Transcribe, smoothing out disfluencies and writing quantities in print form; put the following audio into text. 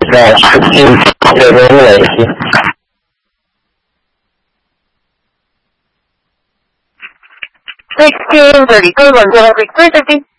在这边联系。 16 very good one. Go ahead, request